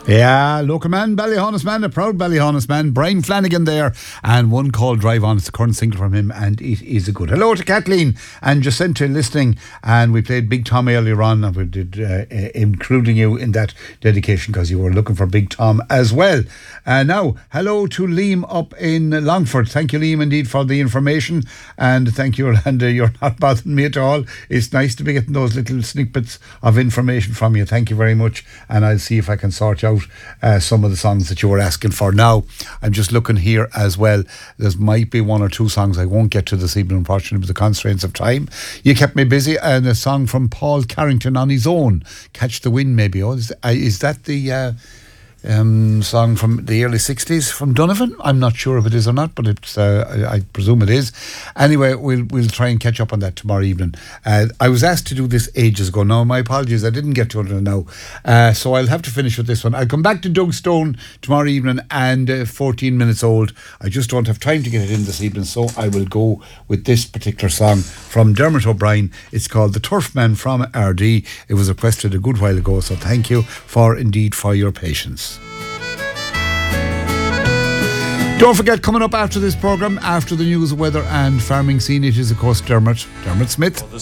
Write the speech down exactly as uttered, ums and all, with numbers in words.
Yeah, local man, Ballyhonest man, a proud Ballyhonest man, Brian Flanagan there, and one called Drive On. It's the current single from him, and it is a good. Hello to Kathleen and Jacinta listening, and we played Big Tom earlier on, and we did, uh, uh, including you in that dedication because you were looking for Big Tom as well. Uh, now, hello to Liam up in Longford. Thank you, Liam, indeed, for the information, and thank you, Orlando. You're not bothering me at all. It's nice to be getting those little snippets of information from you. Thank you very much, and I'll see if I can sort out Uh, some of the songs that you were asking for. Now, I'm just looking here as well. There might be one or two songs I won't get to this evening, unfortunately, with the constraints of time. You kept me busy, and a song from Paul Carrington on his own, Catch the Wind, maybe. Oh, is, uh, is that the uh, um, song from the early sixties from Donovan? I'm not sure if it is or not, but it's uh, I, I presume it is. Anyway, we'll we'll try and catch up on that tomorrow evening. Uh, I was asked to do this ages ago. Now, my apologies, I didn't get to it now. Uh, so I'll have to finish with this one. I'll come back to Doug Stone tomorrow evening and uh, fourteen minutes old. I just don't have time to get it in this evening, so I will go with this particular song from Dermot O'Brien. It's called The Turf Man from R D. It was requested a good while ago, so thank you for indeed for your patience. Don't forget, coming up after this programme, after the news, weather and farming scene, it is of course Dermot, Dermot Smith.